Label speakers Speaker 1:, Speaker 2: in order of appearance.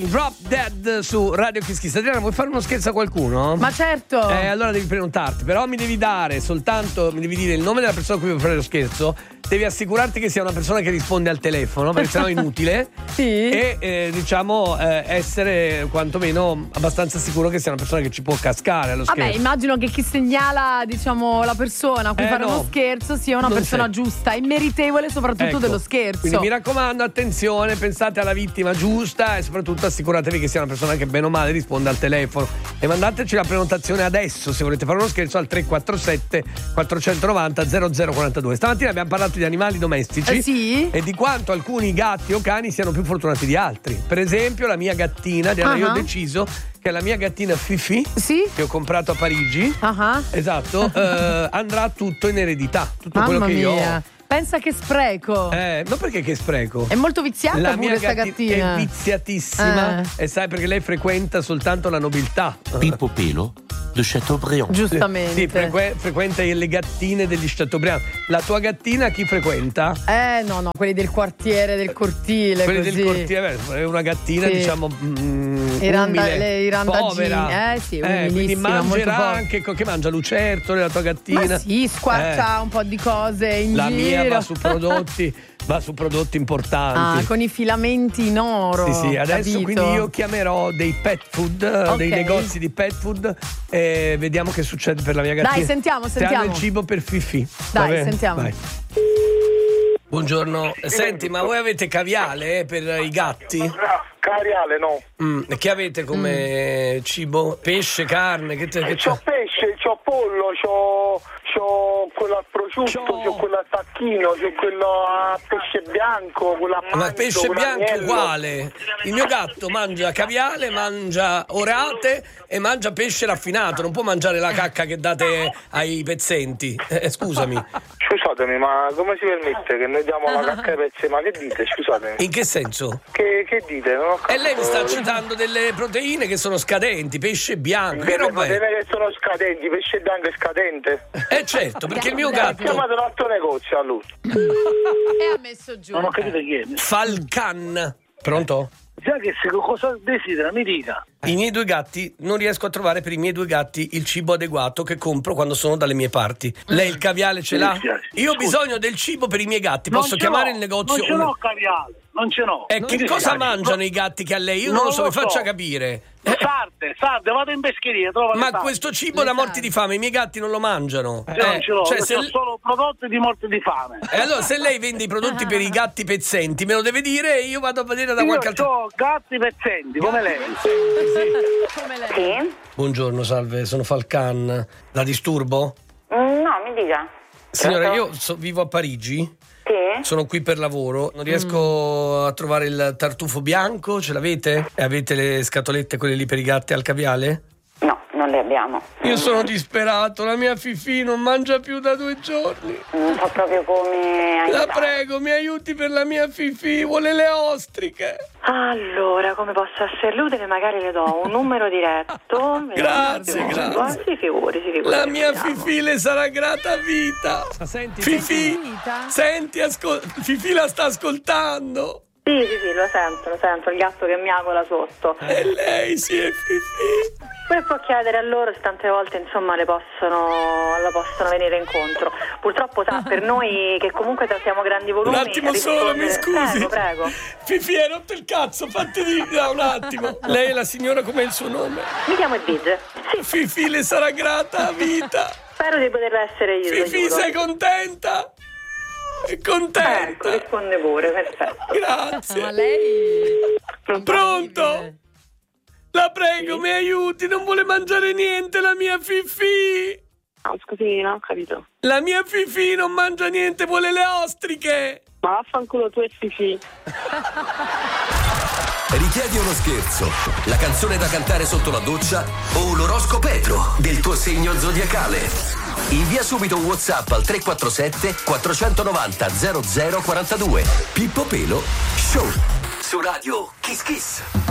Speaker 1: Drop Dead su Radio Kiss Kiss. Adriana, vuoi fare uno scherzo a qualcuno?
Speaker 2: Ma certo.
Speaker 1: Allora devi prenotarti, però mi devi dire il nome della persona a cui vuoi fare lo scherzo. Devi assicurarti che sia una persona che risponde al telefono, perché sennò è inutile.
Speaker 2: Sì.
Speaker 1: E essere quantomeno abbastanza sicuro che sia una persona che ci può cascare allo scherzo.
Speaker 2: Vabbè, immagino che chi segnala, la persona a cui fare uno scherzo sia una persona giusta e meritevole soprattutto dello scherzo.
Speaker 1: Quindi mi raccomando, attenzione, pensate alla vittima giusta e soprattutto assicuratevi che sia una persona che bene o male risponda al telefono. E mandateci la prenotazione adesso se volete fare uno scherzo al 347 490 0042. Stamattina abbiamo parlato di animali domestici
Speaker 2: sì.
Speaker 1: E di quanto alcuni gatti o cani siano più fortunati di altri. Per esempio la mia gattina, io ho deciso che la mia gattina Fifi, che ho comprato a Parigi, esatto, andrà tutto in eredità, tutto quello che io ho.
Speaker 2: Pensa che spreco.
Speaker 1: Ma perché che spreco?
Speaker 2: È molto viziata
Speaker 1: la
Speaker 2: pure
Speaker 1: mia
Speaker 2: sta gattina.
Speaker 1: È viziatissima. E sai perché lei frequenta soltanto la nobiltà.
Speaker 3: Pippo Pelo de Chateaubriand.
Speaker 2: Giustamente.
Speaker 1: Sì, frequenta le gattine degli Chateaubriand. La tua gattina chi frequenta?
Speaker 2: No, quelli del quartiere, del cortile.
Speaker 1: Quelli
Speaker 2: così.
Speaker 1: del cortile, è una gattina diciamo
Speaker 2: i
Speaker 1: povera.
Speaker 2: Sì,
Speaker 1: quindi mangerà anche che mangia lucertole la tua gattina.
Speaker 2: Ma sì, squarcia un po' di cose in
Speaker 1: la
Speaker 2: giro.
Speaker 1: Mia va su prodotti importanti.
Speaker 2: Con i filamenti in oro.
Speaker 1: Sì, adesso
Speaker 2: capito?
Speaker 1: quindi io chiamerò dei pet food, dei negozi di pet food e vediamo che succede per la mia gattina.
Speaker 2: Dai, sentiamo.
Speaker 1: Se hanno il cibo per Fifi.
Speaker 2: Dai, sentiamo.
Speaker 1: Vai. Buongiorno. Senti, ma voi avete caviale per i gatti?
Speaker 4: Caviale no.
Speaker 1: E che avete come cibo? Pesce, carne?
Speaker 4: C'ho pesce, c'ho pollo, c'ho quello al prosciutto, c'ho quello al tacchino, c'ho quello a pesce bianco, quello a manzo.
Speaker 1: Ma pesce bianco
Speaker 4: agnello.
Speaker 1: uguale. Il mio gatto mangia caviale, mangia orate e mangia pesce raffinato. Non può mangiare la cacca che date ai pezzenti. Scusami.
Speaker 4: Scusatemi, ma come si permette che noi diamo la cacca ai pezzi? Ma che dite? Scusatemi.
Speaker 1: In che senso?
Speaker 4: Che dite? Non ho capito.
Speaker 1: E lei mi sta citando delle proteine che sono scadenti, pesce bianco. Che roba è?
Speaker 4: Che sono scadenti, pesce bianco è scadente.
Speaker 1: Certo, perché il mio gatto.
Speaker 4: Ha chiamato un altro negozio a lui.
Speaker 2: E ha messo giù.
Speaker 4: Non ho capito chi è.
Speaker 1: Falcan. Pronto?
Speaker 4: Già che se cosa desidera, mi dica.
Speaker 1: I miei due gatti, non riesco a trovare per i miei due gatti il cibo adeguato che compro quando sono dalle mie parti. Lei il caviale ce l'ha? Io ho bisogno del cibo per i miei gatti. Posso chiamare il negozio?
Speaker 4: Non ce l'ho caviale, non ce l'ho.
Speaker 1: E che cosa mangiano i gatti che ha lei? Io non lo so, mi faccia capire.
Speaker 4: Sarde, vado in pescheria, trova.
Speaker 1: Ma questo cibo da morti di fame, i miei gatti non lo mangiano.
Speaker 4: Non ce l'ho, sono solo prodotti di morte di fame.
Speaker 1: E allora se lei vende i prodotti per i gatti pezzenti, me lo deve dire e io vado a vedere da qualche altro.
Speaker 4: Io ho gatti pezzenti, come lei.
Speaker 2: Come lei.
Speaker 5: Sì?
Speaker 1: Buongiorno, salve, sono Falcan. La disturbo?
Speaker 5: No, mi dica.
Speaker 1: Signora, io vivo a Parigi.
Speaker 5: Sì?
Speaker 1: Sono qui per lavoro, non riesco a trovare il tartufo bianco, ce l'avete? E avete le scatolette, quelle lì per i gatti al caviale?
Speaker 5: No, non le abbiamo.
Speaker 1: Io sono disperato, la mia Fifi non mangia più da 2 giorni.
Speaker 5: Non so proprio come aiutare.
Speaker 1: La prego, mi aiuti per la mia Fifi, vuole le ostriche.
Speaker 5: Allora, come posso essere utile? Magari le do un numero diretto.
Speaker 1: Grazie.
Speaker 5: Si figuri.
Speaker 1: La mia Fifi le sarà grata a vita. Fifi, senti, Fifi la sta ascoltando.
Speaker 5: Sì, lo sento, il gatto che miagola sotto.
Speaker 1: E lei sì è Fifi.
Speaker 5: Poi può chiedere a loro se tante volte insomma la possono venire incontro. Purtroppo sa, per noi che comunque trattiamo grandi volumi.
Speaker 1: Un attimo solo, mi scusi.
Speaker 5: Prego.
Speaker 1: Fifi, hai rotto il cazzo, fatti di un attimo. Lei è la signora, com'è il suo nome?
Speaker 5: Mi chiamo Edvige. Sì.
Speaker 1: Fifi le sarà grata a vita.
Speaker 5: Spero di poter essere io.
Speaker 1: Fifi, sei contenta? È contenta?
Speaker 5: Ecco, risponde pure, perfetto.
Speaker 1: Grazie.
Speaker 2: Ma lei...
Speaker 1: Pronto? La prego, mi aiuti, non vuole mangiare niente la mia Fifi.
Speaker 5: No, scusi, non ho capito.
Speaker 1: La mia Fifi non mangia niente, vuole le ostriche.
Speaker 5: Ma vaffanculo tu e Fifi.
Speaker 6: Richiedi uno scherzo, la canzone da cantare sotto la doccia o l'oroscopetro del tuo segno zodiacale. Invia subito un WhatsApp al 347 490 0042. Pippo Pelo Show su Radio Kiss Kiss.